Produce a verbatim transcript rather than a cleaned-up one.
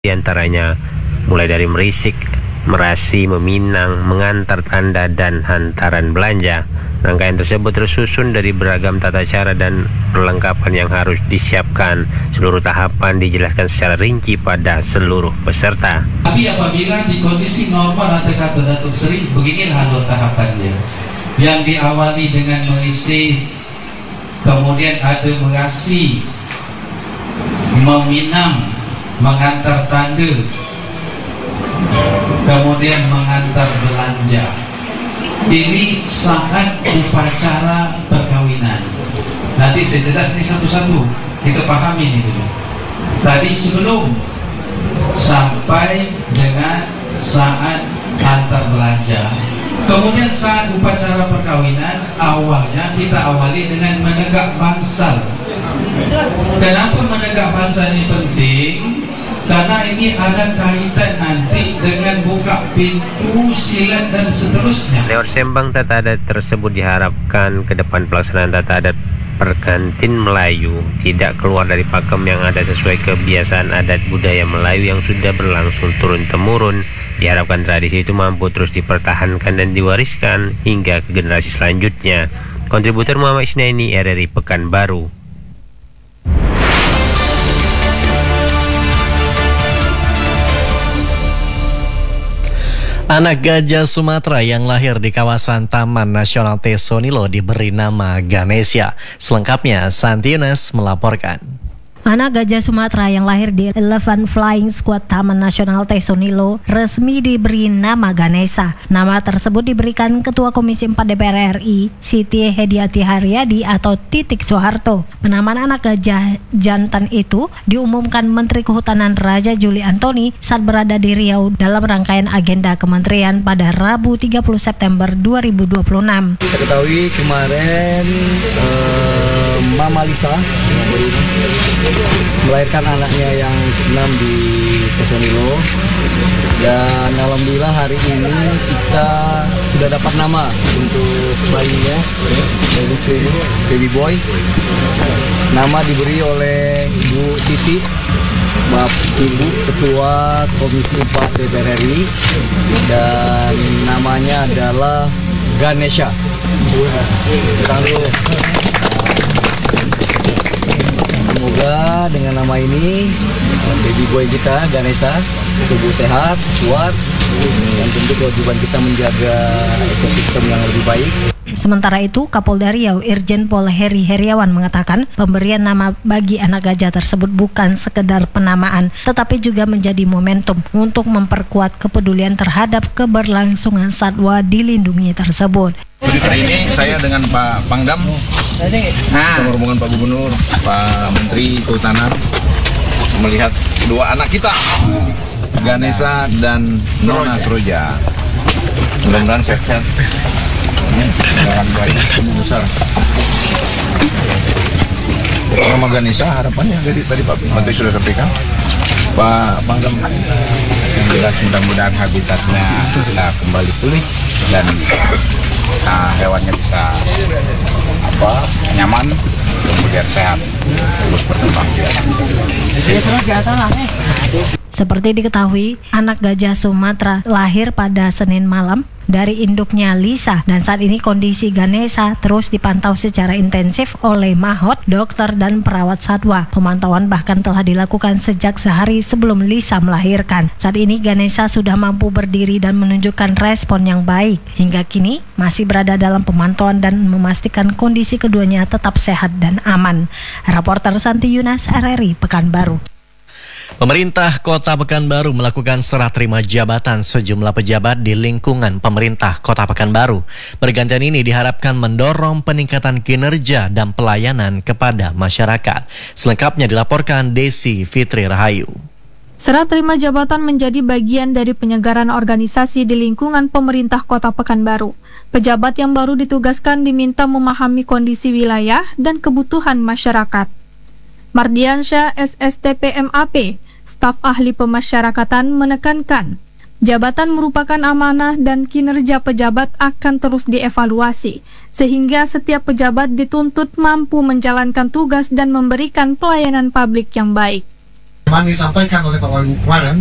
Di antaranya mulai dari merisik, merasi, meminang, mengantar tanda, dan hantaran belanja. Rangkaian tersebut tersusun dari beragam tata cara dan perlengkapan yang harus disiapkan. Seluruh tahapan dijelaskan secara rinci pada seluruh peserta. Tapi apabila di kondisi normal atau kata Datuk Seri, beginilah alur tahapannya. Yang diawali dengan mengisi, kemudian ada merasi, meminang, mengantar tanda, kemudian mengantar belanja. Ini saat upacara perkawinan. Nanti saya jelas ini satu-satu, kita pahami ini dulu. Tadi sebelum sampai dengan saat antar belanja. Kemudian saat upacara perkawinan, awalnya kita awali dengan menegak bangsal. Kenapa menegak bangsal ini penting? Karena ini ada kaitan nanti dengan buka pintu, silat, dan seterusnya. Lewat sembang tata adat tersebut diharapkan ke depan pelaksanaan tata adat pergantin Melayu tidak keluar dari pakem yang ada sesuai kebiasaan adat budaya Melayu yang sudah berlangsung turun-temurun. Diharapkan tradisi itu mampu terus dipertahankan dan diwariskan hingga ke generasi selanjutnya. Kontributor Muhammad Isnaini, R R I Pekanbaru. Anak gajah Sumatera yang lahir di kawasan Taman Nasional Tesonilo diberi nama Ganesha. Selengkapnya, Santi Yunas melaporkan. Anak gajah Sumatera yang lahir di Elephant Flying Squad Taman Nasional Tesonilo resmi diberi nama Ganesha. Nama tersebut diberikan Ketua Komisi empat D P R R I, Siti Hediati Haryadi atau Titik Soeharto. Penamaan anak gajah jantan itu diumumkan Menteri Kehutanan Raja Juli Antoni saat berada di Riau dalam rangkaian agenda kementerian pada Rabu tiga puluh September dua ribu dua puluh enam. Kita ketahui kemarin eh, Mama Lisa melahirkan anaknya yang keenam di Tesonilo, dan alhamdulillah hari ini kita sudah dapat nama untuk bayinya, baby ini, baby boy. Nama diberi oleh Ibu Titi, Bapak Ibu Ketua Komisi empat D P R R I, dan namanya adalah Ganesha. Semoga dengan nama ini baby boy kita Ganesha tubuh sehat, kuat, dan tentu kewajiban kita menjaga ekosistem yang lebih baik. Sementara itu, Kapolda Riau Irjen Pol Heri Heriawan mengatakan pemberian nama bagi anak gajah tersebut bukan sekedar penamaan, tetapi juga menjadi momentum untuk memperkuat kepedulian terhadap keberlangsungan satwa dilindungi tersebut. Hari ini saya dengan Pak Pangdam, nah, rombongan Pak Gubernur, Pak Menteri Kehutanan melihat dua anak kita, Ganesha dan Nona Sroja. Mudah-mudahan sehat-sehat. Jangan banyak tumbuh besar. Nama Ganesha harapannya jadi tadi Pak Menteri sudah sampaikan. Pak Pangdam, yang jelas mudah-mudahan habitatnya bisa kembali pulih dan nah, hewannya bisa apa nyaman, kemudian sehat, terus berkembang biak. Seperti diketahui, anak gajah Sumatera lahir pada Senin malam dari induknya Lisa, dan saat ini kondisi Ganesha terus dipantau secara intensif oleh mahot, dokter, dan perawat satwa. Pemantauan bahkan telah dilakukan sejak sehari sebelum Lisa melahirkan. Saat ini Ganesha sudah mampu berdiri dan menunjukkan respon yang baik. Hingga kini masih berada dalam pemantauan dan memastikan kondisi keduanya tetap sehat dan aman. Reporter Santi Yunas, R R I Pekanbaru. Pemerintah Kota Pekanbaru melakukan serah terima jabatan sejumlah pejabat di lingkungan pemerintah Kota Pekanbaru. Pergantian ini diharapkan mendorong peningkatan kinerja dan pelayanan kepada masyarakat. Selengkapnya dilaporkan Desi Fitri Rahayu. Serah terima jabatan menjadi bagian dari penyegaran organisasi di lingkungan pemerintah Kota Pekanbaru. Pejabat yang baru ditugaskan diminta memahami kondisi wilayah dan kebutuhan masyarakat. Mardiansyah S S T P M A P, staf ahli pemasyarakatan, menekankan jabatan merupakan amanah dan kinerja pejabat akan terus dievaluasi, sehingga setiap pejabat dituntut mampu menjalankan tugas dan memberikan pelayanan publik yang baik. Kemarin disampaikan oleh Pak Wali kemarin